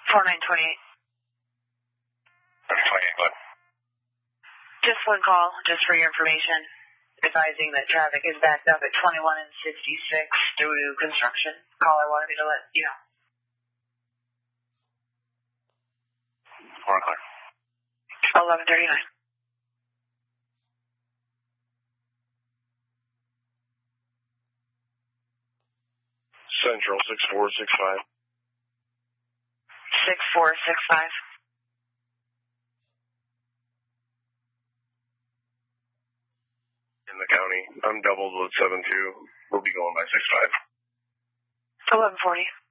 4928. 28, what? Just one call, just for your information, advising that traffic is backed up at 21 and 66 due to construction. Caller wanted me to let you know. We're clear. 1139. Central 6465. 6465. In the county. I'm doubled with 7-2. We'll be going by 6-5. 1140.